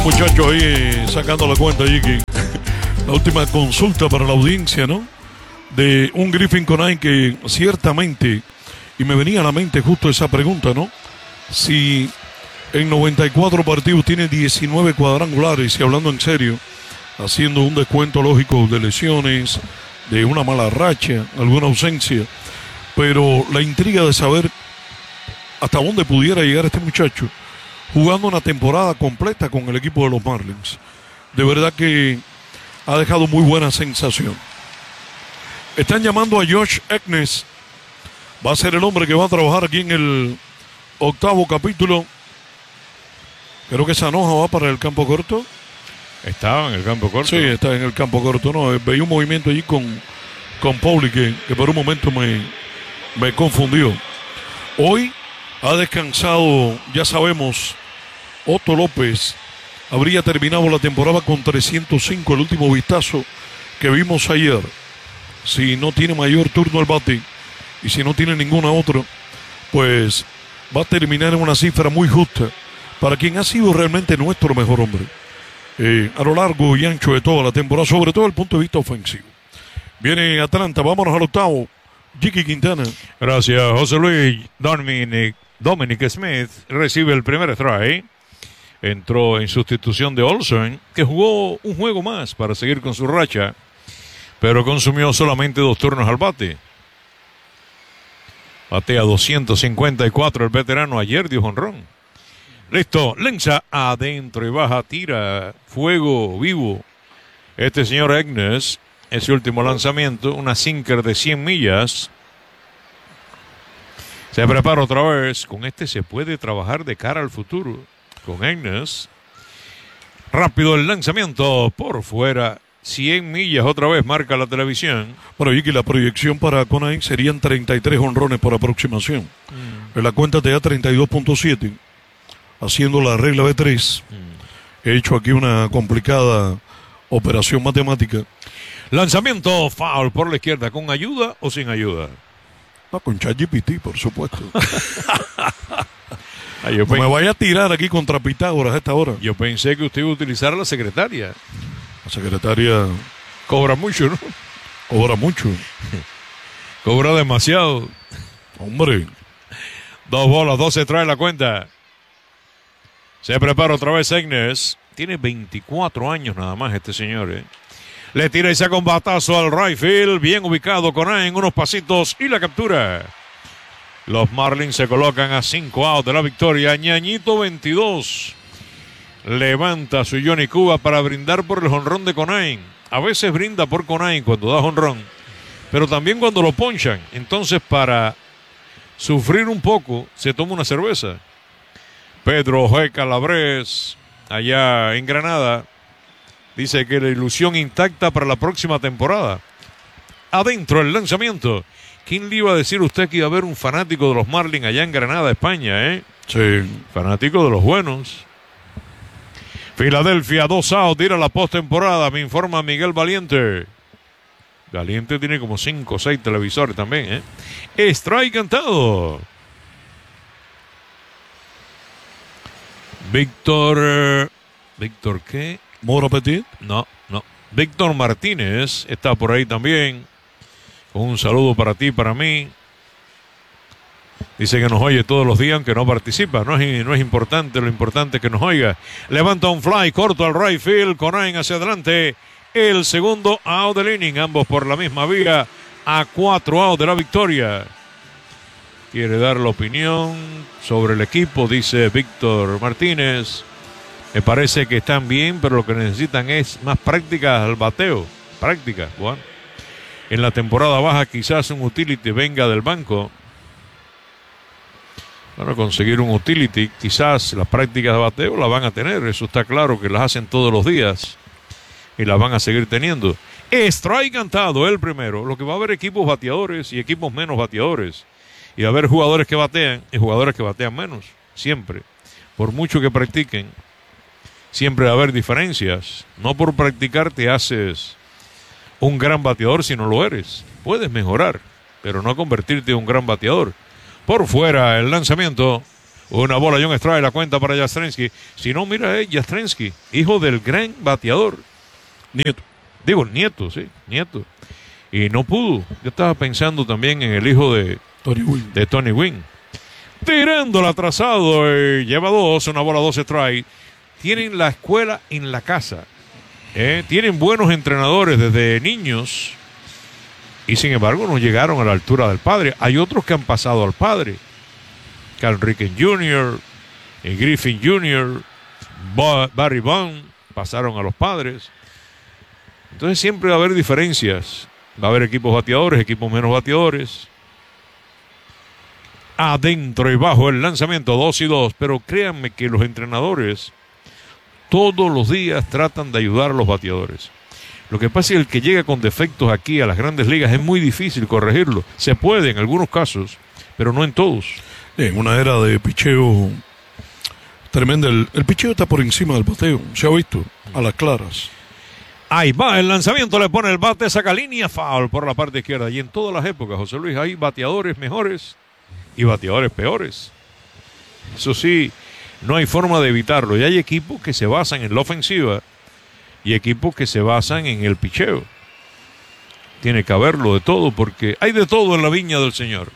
Muchacho ahí sacando la cuenta, Jiki. La última consulta para la audiencia, ¿no? De un Griffin Conine que ciertamente, y me venía a la mente justo esa pregunta, ¿no? Si en 94 partidos tiene 19 cuadrangulares, y hablando en serio, haciendo un descuento lógico de lesiones, de una mala racha, alguna ausencia, pero la intriga de saber hasta dónde pudiera llegar este muchacho jugando una temporada completa con el equipo de los Marlins. De verdad que ha dejado muy buena sensación. Están llamando a Josh Eknes. Va a ser el hombre que va a trabajar aquí en el 8º capítulo. Creo que Sanoja va para el campo corto. ¿Estaba en el campo corto? Sí, está en el campo corto. No, veía un movimiento allí con Pauli que por un momento me confundió. Hoy ha descansado, ya sabemos, Otto López. Habría terminado la temporada con 305, el último vistazo que vimos ayer. Si no tiene mayor turno al bate y si no tiene ninguna otra, pues va a terminar en una cifra muy justa para quien ha sido realmente nuestro mejor hombre a lo largo y ancho de toda la temporada, sobre todo desde el punto de vista ofensivo. Viene Atlanta, vámonos al octavo. Jiki Quintana. Gracias, José Luis. Dominic Smith recibe el primer strike. Entró en sustitución de Olson, que jugó un juego más para seguir con su racha, pero consumió solamente 2 turnos al bate. Batea 254 el veterano, ayer dio jonrón. Listo, lanza adentro y baja, tira, fuego vivo. Este señor Eknes, ese último lanzamiento, una sinker de 100 millas. Se prepara otra vez, con este se puede trabajar de cara al futuro. Con Eknes. Rápido el lanzamiento por fuera. 100 millas otra vez marca la televisión. Bueno, y que la proyección para Conine serían 33 honrones por aproximación. En la cuenta te da 32.7. Haciendo la regla de 3. He hecho aquí una complicada operación matemática. Lanzamiento foul por la izquierda. ¿Con ayuda o sin ayuda? No, con ChatGPT, por supuesto. No me vaya a tirar aquí contra Pitágoras a esta hora. Yo pensé que usted iba a utilizar a la secretaria. La secretaria cobra mucho, ¿no? Cobra mucho. Cobra demasiado. Hombre. 2 bolas, 12 trae la cuenta. Se prepara otra vez Eknes. Tiene 24 años nada más este señor, ¿eh? Le tira y saca un batazo al right field. Bien ubicado con en unos pasitos y la captura. Los Marlins se colocan a 5 outs de la victoria. Ñañito 22. Levanta su Johnny Cuba para brindar por el jonrón de Conine. A veces brinda por Conine cuando da jonrón, pero también cuando lo ponchan. Entonces, para sufrir un poco, se toma una cerveza. Pedro G. Calabres, allá en Granada, dice que la ilusión intacta para la próxima temporada. Adentro el lanzamiento. ¿Quién le iba a decir a usted que iba a haber un fanático de los Marlins allá en Granada, España, eh? Sí. Fanático de los buenos. Filadelfia, 2 outs, tira la postemporada, me informa Miguel Valiente. Valiente tiene como 5 o 6 televisores también, ¿eh? Strike cantado. ¿Víctor qué? ¿Moro Petit? No. Víctor Martínez está por ahí también. Un saludo para ti y para mí. Dice que nos oye todos los días, aunque no participa. No es importante, lo importante es que nos oiga. Levanta un fly corto al right field. Conine hacia adelante. El segundo out del inning. Ambos por la misma vía. A 4 outs de la victoria. Quiere dar la opinión sobre el equipo, dice Víctor Martínez. Me parece que están bien, pero lo que necesitan es más práctica al bateo. Práctica, Juan. En la temporada baja quizás un utility venga del banco. Bueno, conseguir un utility, quizás las prácticas de bateo las van a tener. Eso está claro que las hacen todos los días. Y las van a seguir teniendo. Strike cantado, el primero. Lo que va a haber equipos bateadores y equipos menos bateadores. Y va a haber jugadores que batean y jugadores que batean menos. Siempre. Por mucho que practiquen, siempre va a haber diferencias. No por practicar te haces un gran bateador si no lo eres. Puedes mejorar, pero no convertirte en un gran bateador. Por fuera el lanzamiento. Una bola y un strike, la cuenta para Yastrzemski. Si no, mira, Yastrzemski, hijo del gran bateador. Nieto. Digo, nieto, sí, nieto. Y no pudo. Yo estaba pensando también en el hijo de Tony Gwynn. Tirando el atrasado, lleva 2, una bola, 2 strike. Tienen la escuela en la casa. Tienen buenos entrenadores desde niños. Y sin embargo no llegaron a la altura del padre. Hay otros que han pasado al padre. Cal Ripken Jr., Griffin Jr., Barry Bonds pasaron a los padres. Entonces siempre va a haber diferencias. Va a haber equipos bateadores, equipos menos bateadores. Adentro y bajo el lanzamiento, 2-2. Pero créanme que los entrenadores todos los días tratan de ayudar a los bateadores. Lo que pasa es que el que llega con defectos aquí a las grandes ligas es muy difícil corregirlo. Se puede en algunos casos, pero no en todos. En una era de picheo tremenda. El picheo está por encima del bateo. Se ha visto a las claras. Ahí va el lanzamiento, le pone el bate, saca línea, foul por la parte izquierda. Y en todas las épocas, José Luis, hay bateadores mejores y bateadores peores. Eso sí, no hay forma de evitarlo. Y hay equipos que se basan en la ofensiva y equipos que se basan en el picheo. Tiene que haberlo de todo porque hay de todo en la viña del Señor.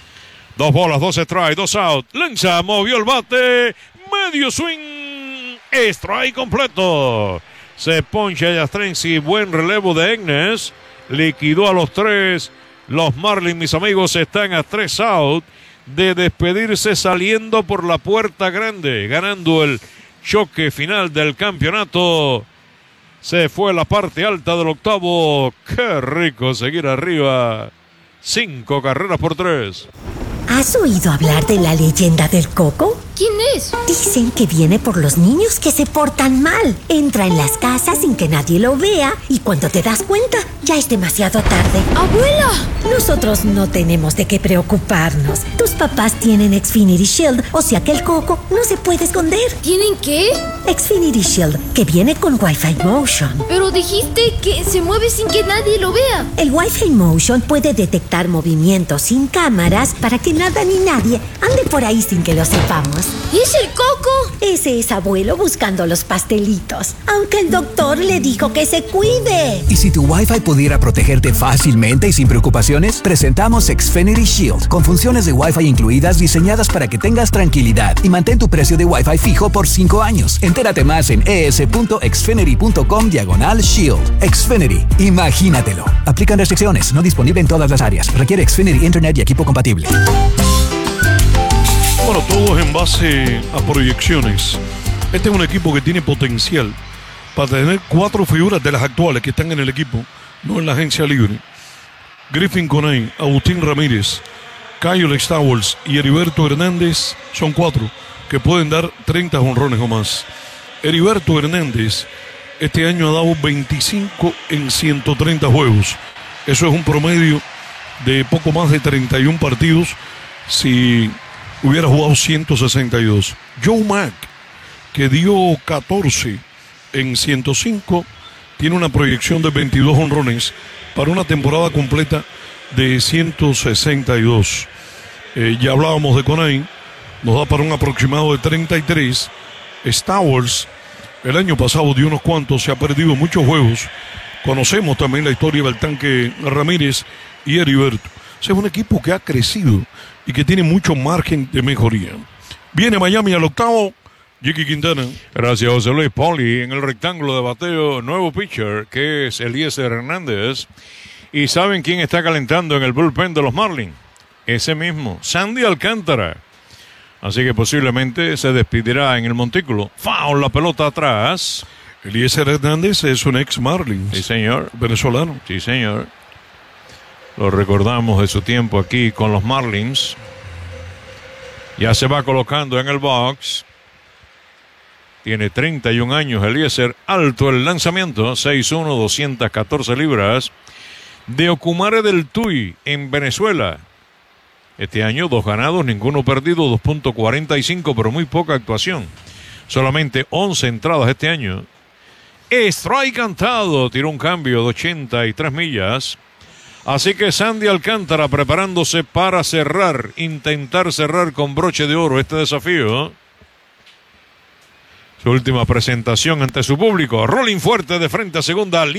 2 bolas, 2 strike, 2 out. Lanza, movió el bate. Medio swing. Strike completo. Se poncha Yastrzemski. Buen relevo de Egnes. Liquidó a los 3. Los Marlins, mis amigos, están a 3 out de despedirse saliendo por la puerta grande. Ganando el choque final del campeonato. Se fue a la parte alta del octavo. Qué rico seguir arriba. 5 carreras por 3. ¿Has oído hablar de la leyenda del coco? ¿Quién es? Dicen que viene por los niños que se portan mal. Entra en las casas sin que nadie lo vea y cuando te das cuenta, ya es demasiado tarde. ¡Abuela! Nosotros no tenemos de qué preocuparnos. Tus papás tienen Xfinity Shield, o sea que el coco no se puede esconder. ¿Tienen qué? Xfinity Shield, que viene con Wi-Fi Motion. Pero dijiste que se mueve sin que nadie lo vea. El Wi-Fi Motion puede detectar movimientos sin cámaras para que nada ni nadie ande por ahí sin que lo sepamos. ¿Es el coco? Ese es abuelo buscando los pastelitos. Aunque el doctor le dijo que se cuide. ¿Y si tu Wi-Fi pudiera protegerte fácilmente y sin preocupaciones? Presentamos Xfinity Shield, con funciones de Wi-Fi incluidas diseñadas para que tengas tranquilidad y mantén tu precio de Wi-Fi fijo por 5 años. Entérate más en es.xfinity.com/Shield. Xfinity, imagínatelo. Aplican restricciones, no disponible en todas las áreas. Requiere Xfinity Internet y equipo compatible. Bueno, todo es en base a proyecciones. Este es un equipo que tiene potencial para tener 4 figuras de las actuales que están en el equipo, no en la agencia libre. Griffin Conine, Agustín Ramírez, Kyle Stowers y Heriberto Hernández son 4 que pueden dar 30 jonrones o más. Heriberto Hernández este año ha dado 25 en 130 juegos. Eso es un promedio de poco más de 31 partidos si hubiera jugado 162. Joe Mack, que dio 14 en 105, tiene una proyección de 22 jonrones para una temporada completa de 162. Ya hablábamos de Conine, nos da para un aproximado de 33. Stowers, el año pasado dio unos cuantos, se ha perdido muchos juegos. Conocemos también la historia del tanque Ramírez y Heriberto. Ese es un equipo que ha crecido y que tiene mucho margen de mejoría. Viene Miami al octavo, Jiki Quintana. Gracias, José Luis. Poli en el rectángulo de bateo, nuevo pitcher, que es Eliezer Hernández. ¿Y saben quién está calentando en el bullpen de los Marlins? Ese mismo, Sandy Alcántara. Así que posiblemente se despedirá en el montículo. Foul, la pelota atrás. Eliezer Hernández es un ex Marlins. Sí, señor. Venezolano. Sí, señor. Lo recordamos de su tiempo aquí con los Marlins. Ya se va colocando en el box. Tiene 31 años Eliezer. Alto el lanzamiento. 6'1", 214 libras. De Ocumare del Tuy en Venezuela. Este año 2 ganados, ninguno perdido. 2.45, pero muy poca actuación. Solamente 11 entradas este año. Strike cantado. Tiró un cambio de 83 millas. Así que Sandy Alcántara preparándose para cerrar, intentar cerrar con broche de oro este desafío. Su última presentación ante su público. Rolling fuerte de frente a segunda.